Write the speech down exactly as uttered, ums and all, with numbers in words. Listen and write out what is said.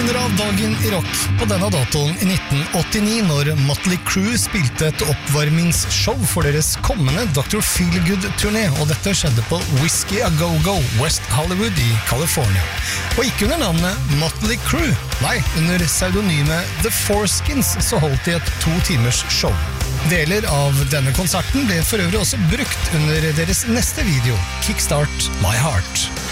runder av dagen i rock på denne datoen i nitten åttini når Motley Crue spilte et oppvarmingsshow for deres kommende doktor Feelgood-turné, og dette skjedde på Whiskey A Go Go, West Hollywood i California. Og ikke under navnet Motley Crue, nei, under pseudonymet The Foreskins så holdt de et to timers show. Deler av denne konserten ble for øvrig også brukt under deres neste video, Kickstart My Heart.